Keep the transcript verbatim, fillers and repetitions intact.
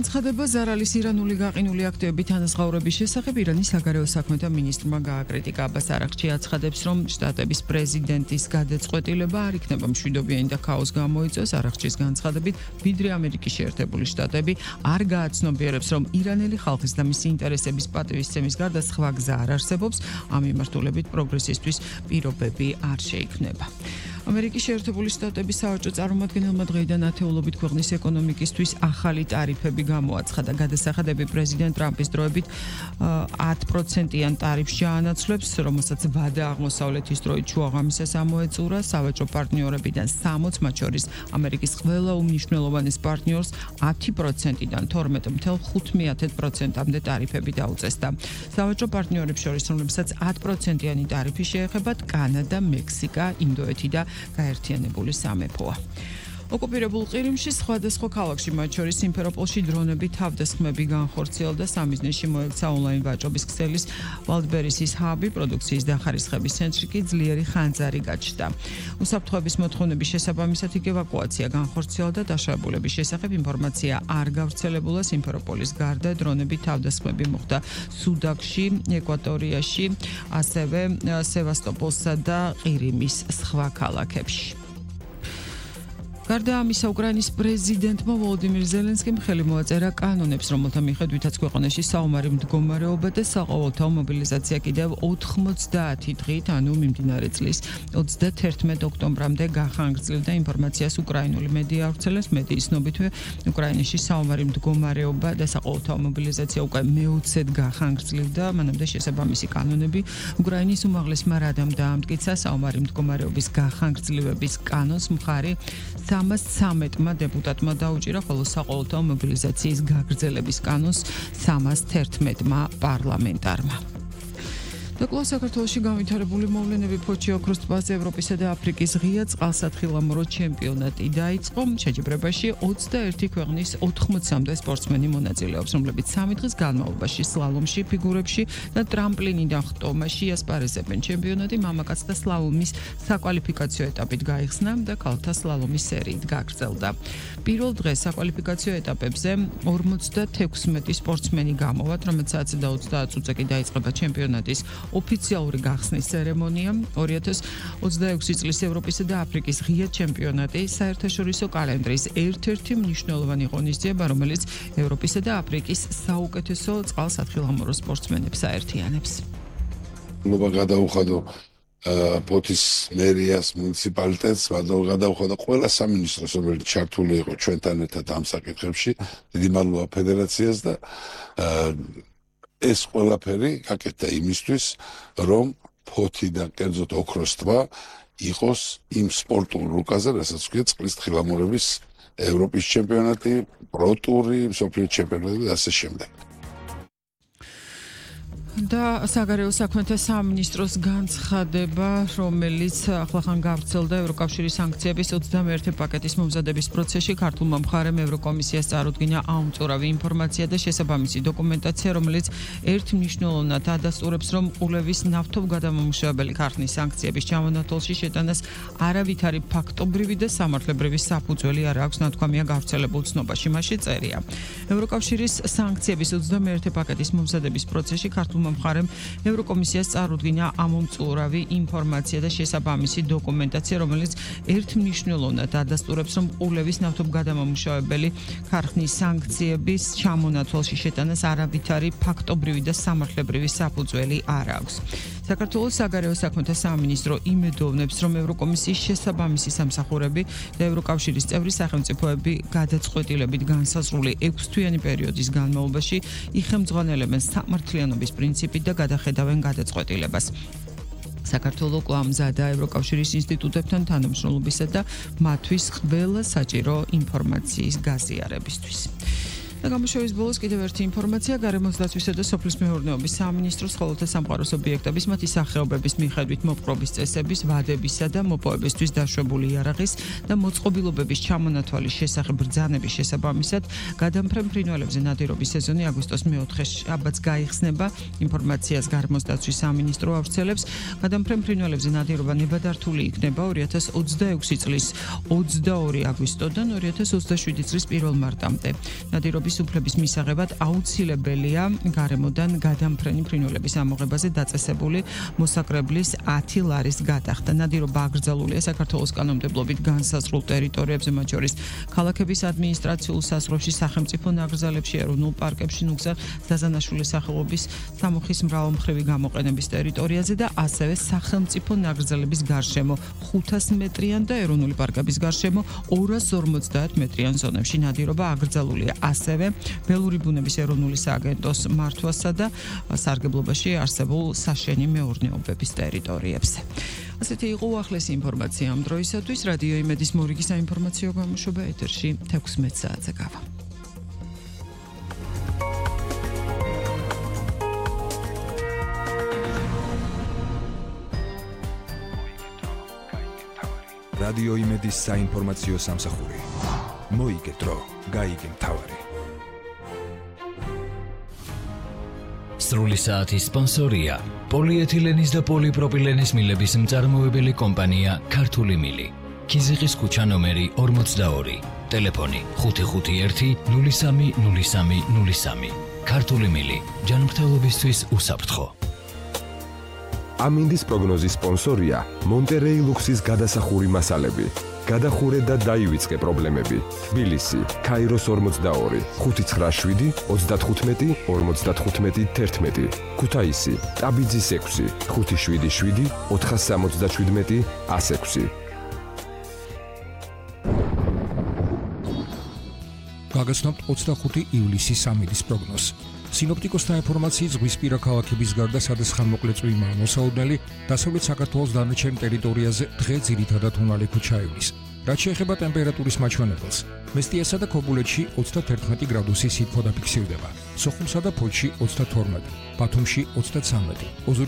განცხადება ზარალის ირანული გაყინული აქტივების თანაზღაურების შესახებ ირანის საგარეო საქმეთა მინისტრმა გააკრიტიკა. აბას არაღჩი აცხადებს, რომ შტატების პრეზიდენტის გადაწყვეტილება არ იქნება მშვიდობიანი და ქაოსს გამოიწვევს. არაღჩის განცხადებით, ვიდრე ამერიკის შეერთებული შტატები არ გააცნობიერებს, რომ ირანელი ხალხის და მისი ინტერესების პატივისცემის გარდა სხვა გზა არ არსებობს, ამ მიმართულებით პროგრესისთვის პირობები არ შეიქმნება. ამერიკის შეერთებული შტატების საელჩო წარმომადგენელმა დღეიდან ათეულობით ქვეყნის ეკონომიკისთვის ახალი ტარიფები გამოაცხადა. გადასახადები პრეზიდენტ ტრამპის დროებით ათ პროცენტიან ტარიფს ჩაანაცვლებს, რომელსაც ვადა აღმოსავლეთის დროით შუაღამისას ამოეწურა. საელჩო პარტნიორებიდან სამოც, მათ შორის ამერიკის ყველა უმნიშვნელოვანეს პარტნიორს ათი პროცენტიდან თორმეტ ათი პროცენტამდე ტარიფები დაუწესდა. საელჩო პარტნიორებს შორის, რომლებსაც ათ პროცენტიანი ტარიფი შეეხებათ, კანადა, მექსიკა, ინდოეთი და გაერთიანებული სამეფოა. ოკუპირებულ ყირიმში სხვადასხვა ქალაქში, მათ შორის სიმფეროპოლში დრონები თავდასხმები განხორციელდა. სამიზნეში მოექცა ონლაინ ვაჭრობის ქსელის ვალდბერისის ჰაბი, პროდუქციის დახარისხების ცენტრი კი ძლიერი ხანძარი გაჩნდა. უსაფრთხოების მოთხოვნების შესაბამისად იქ ევაკუაცია განხორციელდა. დაშავებულების შესახებ ინფორმაცია არ გავრცელებულა. სიმფეროპოლის გარდა დრონები თავდასხმები მოხდა სუდაკში, ეკვატორიაში, ასევე სევასტოპოლსა და ყირიმის სხვა ქალაქებში. გარდა ამისა, უკრაინის პრეზიდენტმა ვოლოდიმირ ზელენსკიმ ხელი მოაწერა კანონებს, რომელთა მიხედვითაც ქვეყანაში საომარი მდგომარეობა და საყოველთაო მობილიზაცია კიდევ ოთხმოცდაათი დღით, ანუ მიმდინარე წლის ოცდათერთმეტ ოქტომბრამდე გახანგრძლივდა. ინფორმაციას უკრაინული მედია ავრცელებს. მედიის ცნობითვე, უკრაინაში საომარი მდგომარეობა და საყოველთაო მობილიზაცია უკვე მეოცედ გახანგრძლივდა. მანამდე შესაბამისი კანონები უკრაინის უმაღლესმა რადამ დაამტკიცა. საომარი მდგომარეობის გახანგრძლივების კანონს მხარი სამას ცამეტმა დეპუტატმა დაუჭირა, ხოლო საყოველთაო მობილიზაციის გაგრძელების კანონს სამას თერთმეტმა პარლამენტარმა. და კვლავ საქართველოში განვითარებული მოვლენები ფოჩი ოქროს ტბაზე ევროპისა და აფრიკის ღია წყალსათხილამურო ჩემპიონატი დაიწყო. შეჯიბრებაში ოცდაერთი ქვეყნის ოთხმოცამდე სპორტსმენი მონაწილეობს, რომლებიც სამი დღის განმავლობაში სლალომში, ფიგურებში და ტრამპლინიდან ხტომაში იასპარეზებენ. ჩემპიონატი მამაკაცთა სლალომის საკვალიფიკაციო ეტაპით გაიხსნა და ქალთა სლალომის სერიით გაგრძელდა. პირველ დღეს საკვალიფიკაციო ეტაპებზე ორმოცდათექვსმეტი სპორტსმენი გამოვათ, რომელსაც და ოცდაათ წუთზე კი დაიწყება ჩემპიონატის ოფიციალური გახსნის ცერემონია. ორი ათას ოცდაექვსი წლის ევროპისა და აფრიკის ღია ჩემპიონატი საერთაშორისო კალენდრის ერთ-ერთი მნიშვნელოვანი ღონისძიება, რომელიც ევროპისა და აფრიკის საუკეთესო წყალსათხილამურო სპორტსმენებს აერთიანებს. მობა გადაუხადო პოთის მერიას, მუნიციპალიტეტს, გადაუხადო ყველა სამინისტროს, რომელიც ჩართული იყო ჩვენთან ერთად ამ საკითხებში. დიდი მადლობა ფედერაციას და ეს ყველაფერი გაკეთდა იმისთვის, რომ ფოთი და კერძოდ ოქროს ტბა იყოს იმ სპორტულ რუკაზე, რასაც ვქეთ წყლის თხილამურების ევროპის ჩემპიონატი, პროტური, მსოფლიო ჩემპიონატი და ასე შემდეგ. და საგარეო საქმეთა სამინისტროს განცხადება, რომელიც ახლახან გავრცელდა ევროკავშირის სანქციების ოცდამეერთე პაკეტის მომზადების პროცესში, ქართულმა მხარემ ევროკომისიას წარუდგინა აუმწურავი ინფორმაცია და შესაბამისი დოკუმენტაცია, რომელიც ერთმნიშვნელოვნად ადასტურებს, რომ ყულევის ნავთობგადამამუშავებელი ქარხნის სანქციების ჩამონათვალში შეტანას არავითარი ფაქტობრივი და სამართლებრივი საფუძველი არ აქვს, ნათქვამია გავრცელებულ ცნობაში. მასში წერია: ევროკავშირის სანქციების ოცდამეერთე პაკეტის მომზადების პროცესში ქართულ მხარემ ევროკომისიას წარუდგინა ამომწურავი ინფორმაცია და შესაბამისი დოკუმენტაცია, რომელიც ერთმნიშვნელოვნად ადასტურებს, რომ ყულევის ნავთობგადამამუშავებელი ქარხნის სანქციების ჩამონათვალში შეტანას არავითარი ფაქტობრივი და სამართლებრივი საფუძველი არ აქვს. საქართველოს საგარეო საქმეთა სამინისტრო იმედოვნებს, რომ ევროკომისიის შესაბამისი სამსახურები და ევროკავშირის წევრი სახელმწიფოები გადაწყვეტილებით განსაზღვრული ექვსთვიანი პერიოდის განმავლობაში იხელმძღვანელებენ სამართლიანობის პრინციპით და გადახედავენ გადაწყვეტილებას. საქართველოს კვლავ მზადაა ევროკავშირის ინსტიტუტებთან თანამშრომლობისა და მათთვის ყველა საჭირო ინფორმაციის გაზიარებისთვის. და გამოშვების ბოლოს კიდევ ერთი ინფორმაცია. გარემოს დაცვისა და სოფლის მეურნეობის სამინისტროს ცხოველთა სამყაროს ობიექტების მათი სახეობების მიხედვით მოპყრობის წესების, ვადებისა და მოპოვებისთვის დაშვებული იარაღის და მოწყობილობების ჩამონათვალის შესახებ ბრძანების შესაბამისად გადამფრენ ფრინველებზე ნადირობის სეზონი აგვისტოს მეოთხე შაბათს გაიხსნება. ინფორმაციას გარემოს დაცვის სამინისტრო ავრცელებს. გადამფრენ ფრინველებზე ნადირობა ნებადართული იქნება ორი ათას ოცდაექვსი წლის ოცდაორი აგვისტოდან ორი ათას ოცდაშვიდი წლის პირველ მარტამდე. ნადირობის თავისუფლების მისაღებად აუცილებელია გარემოდან გადამფრენი ფრინველების ამოღებაზე დაწესებული მოსაკრებლის ათი ლარის გადახდა. ნადირობა აკრძალულია საქართველოს კანონმდებლობით განსაზღვრულ ტერიტორიებზე, მათ შორის ქალაქების ადმინისტრაციულ საზღვრებში, სახელმწიფო ნაკრძალებში, ეროვნულ პარკებში, ნუგზარ დაზანაშვილის სახელობის სამუხის მრავალმხრივი გამოყენების ტერიტორიაზე და ასევე სახელმწიფო ნაკრძალების გარშემო ხუთას მეტრიან და ეროვნული პარკების გარშემო ორას ორმოცდაათ მეტრიან ზონებში. ნადირობა აკრძალულია ასევე ველური ბუნების ეროვნული სააგენტოს მართვასა და სარგებლობაში არსებულ საშენი მეურნეობების ტერიტორიებზე. ასეთი იყო უახლესი ინფორმაცია ამ დროისათვის. რადიო იმედის მორიგი საინფორმაციო გამოშვება ეთერში თექვსმეტ საათზე გავა. რადიო იმედის საინფორმაციო სამსახური. მოიგე დრო, გაიგე მთავარი. სრული საათის სპონსორია პოლიეთილენის და პოლიპროპილენის მილების მწარმოებელი კომპანია ქართული მილი. ქიზიყის ქუჩა ნომერი ორმოცდაორი. ტელეფონი ხუთი ხუთი ერთი ნული სამი ნული სამი ნული სამი. ქართული მილი ჯანმრთელობისთვის უსაფრთხო. ამინდის პროგნოზის სპონსორია მონტერეი ლუქსის გადასახური მასალები. გადახურე და დაივიწყე პრობლემები. თბილისი, ქაიროს ორმოცდაორი, ხუთი ცხრა შვიდი ოცდათხუთმეტი ორმოცდათხუთმეტი თერთმეტი. ქუთაისი, ტაბიძის ექვსი, ხუთი შვიდი შვიდი ოთხასამოცდაშვიდმეტი ას ექვსი. გაგაცნობთ ოცდახუთი ივლისის სამინდის პროგნოზს. სინოპტიკოსთა ინფორმაციით ზღვისპირა ქალაქების გარდა სადაც ხანმოკლე წვიმაა მოსაოდნელი, დასავლეთ საქართველოს დანარჩენ ტერიტორიაზე დღე ძირითადად უნალექო ჩაივლის. რაც შეეხება ტემპერატურის მაჩვენებელს, მესტიასა და ქობულეთში ოცდათერთმეტი გრადუსი სითბო დაფიქსირდება, სოხუმსა და ფოთში ოცდათორმეტი, ბათუმში ოცდაცამეტი,